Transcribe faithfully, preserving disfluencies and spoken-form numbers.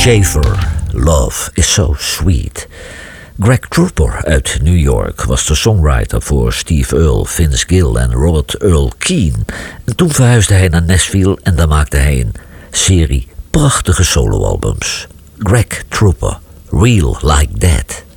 Schaefer, Love is So Sweet. Greg Trooper uit New York was de songwriter voor Steve Earle, Vince Gill en Robert Earl Keen. En toen verhuisde hij naar Nashville en daar maakte hij een serie prachtige soloalbums. Greg Trooper, Real Like That.